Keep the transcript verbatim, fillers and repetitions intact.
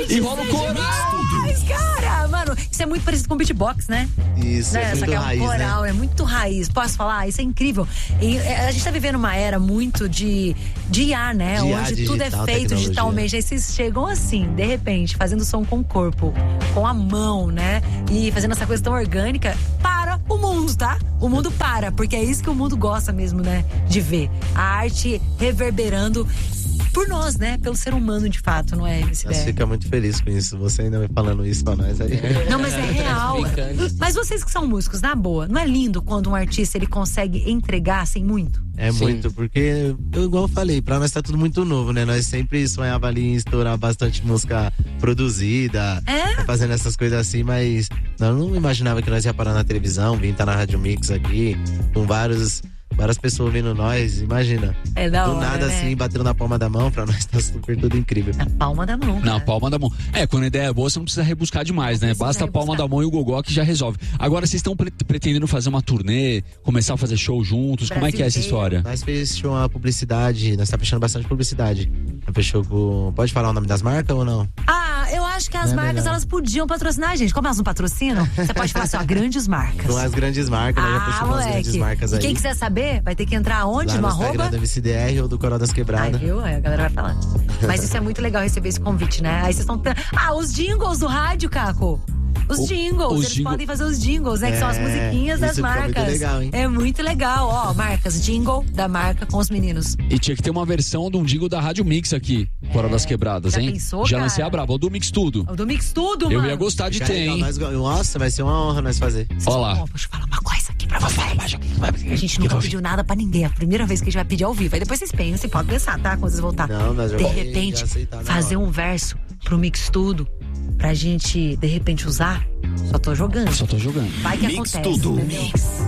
E rola o coral. Mas, cara, mano, isso é muito parecido com beatbox, né? Isso, né? é Só muito que é um raiz, coral, né? é muito raiz. Posso falar? Isso é incrível. E é, a gente tá vivendo uma era muito de, de I A, né? De I A, onde tudo é digital, feito tecnologia. digitalmente. Aí vocês chegam assim, de repente, fazendo som com o corpo, com a mão, né? E fazendo essa coisa tão orgânica. Para o mundo, tá? O mundo para, porque é isso que o mundo gosta mesmo, né? De ver. A arte reverberando por nós, né? Pelo ser humano, de fato, não é, M C B R? Nós fica muito feliz com isso. Você ainda me falando isso pra nós aí. Não, mas é real. Mas vocês que são músicos, na boa, não é lindo quando um artista ele consegue entregar assim muito? É Sim. muito, porque, eu, igual eu falei, pra nós tá tudo muito novo, né? Nós sempre sonhava ali em estourar bastante música produzida, É? fazendo essas coisas assim, mas nós não imaginava que nós ia parar na televisão, vir estar na Rádio Mix aqui, com vários, várias pessoas ouvindo nós, imagina. É da Do hora, nada né? assim, batendo na palma da mão, pra nós tá super tudo incrível. Na palma da mão. Na cara. palma da mão. É, quando a ideia é boa, você não precisa rebuscar demais, né? precisa Basta a palma rebuscar. da mão e o gogó que já resolve. Agora, vocês estão pre- pretendendo fazer uma turnê, começar a fazer show juntos? Como é que é essa Brasileiro. história? Nós fechamos uma publicidade, nós tá fechando bastante publicidade. Nós fechou com. Pode falar o nome das marcas ou não? Ah, eu acho que as Não é marcas, melhor. elas podiam patrocinar a gente. Como elas não patrocinam, você pode falar assim, ó, grandes marcas. Com as grandes marcas, nós já Ah, fechamos as grandes moleque. marcas E aí. quem quiser saber, vai ter que entrar onde? Lá No no Instagram arroba? do M C D R ou do Coral das Ai, Quebradas. viu? Aí a galera vai falar. Mas isso é muito legal receber esse convite, né? Aí vocês estão. Ah, os jingles do rádio, Caco. Os O- jingles, os eles jingle- podem fazer os jingles, né? Que são as É, musiquinhas das isso fica muito marcas. legal, hein? É muito legal, ó, marcas, jingle da marca com os meninos. E tinha que ter uma versão de um jingle da Rádio Mix aqui, Coral das Quebradas, Já hein? pensou, Já cara? lancei a braba, o do Mix Tudo. O do Mix Tudo, Eu mano. ia gostar de Fica ter, legal, hein? nós go- Nossa, vai ser uma honra nós fazer. Ó lá. Ó, deixa eu falar uma coisa aqui pra vocês. A gente nunca pediu nada pra ninguém. É a primeira vez que a gente vai pedir ao vivo. Aí depois vocês pensam, vocês podem pensar, tá? Quando vocês voltar. Não, nós já De vamos repente, já aceitar na fazer hora. um verso pro Mix Tudo, pra gente, de repente, usar. Só tô jogando. Só tô jogando. Vai que Mix acontece. Tudo. Mix.